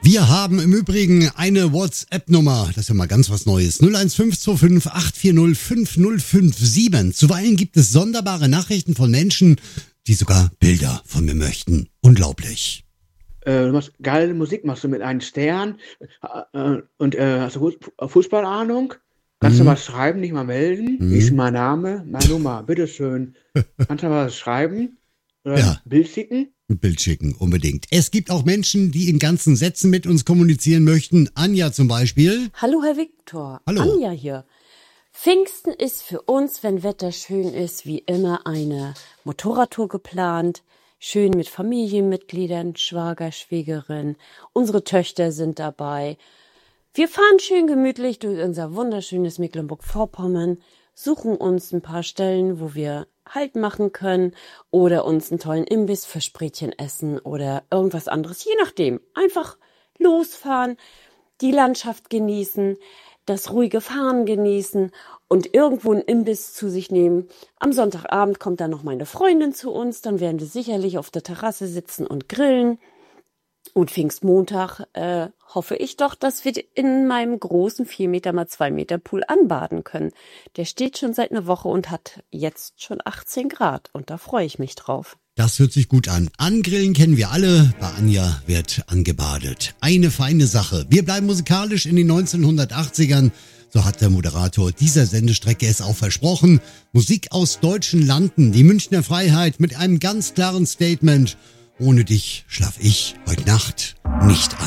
Wir haben im Übrigen eine WhatsApp-Nummer, das ist ja mal ganz was Neues, 01525 840 5057. Zuweilen gibt es sonderbare Nachrichten von Menschen, die sogar Bilder von mir möchten. Unglaublich. Du machst geile Musik, machst du mit einem Stern und hast du Fußballahnung? Kannst du was schreiben, nicht mal melden? Wie ist mein Name, meine Nummer? Bitteschön. Kannst du was schreiben? Oder Ja. ein Bild schicken? Ein Bild schicken, unbedingt. Es gibt auch Menschen, die in ganzen Sätzen mit uns kommunizieren möchten. Anja zum Beispiel. Hallo Herr Viktor, Hallo. Anja hier. Pfingsten ist für uns, wenn Wetter schön ist, wie immer eine Motorradtour geplant. Schön mit Familienmitgliedern, Schwager, Schwägerin. Unsere Töchter sind dabei. Wir fahren schön gemütlich durch unser wunderschönes Mecklenburg-Vorpommern, suchen uns ein paar Stellen, wo wir Halt machen können oder uns einen tollen Imbiss für Sprätchen essen oder irgendwas anderes, je nachdem. Einfach losfahren, die Landschaft genießen, das ruhige Fahren genießen und irgendwo einen Imbiss zu sich nehmen. Am Sonntagabend kommt dann noch meine Freundin zu uns, dann werden wir sicherlich auf der Terrasse sitzen und grillen. Und Pfingstmontag hoffe ich doch, dass wir in meinem großen 4 Meter mal 2 Meter Pool anbaden können. Der steht schon seit einer Woche und hat jetzt schon 18 Grad und da freue ich mich drauf. Das hört sich gut an. Angrillen kennen wir alle. Bei Anja wird angebadet. Eine feine Sache. Wir bleiben musikalisch in den 1980ern. So hat der Moderator dieser Sendestrecke es auch versprochen. Musik aus deutschen Landen. Die Münchner Freiheit mit einem ganz klaren Statement. Ohne dich schlaf ich heute Nacht nicht ein.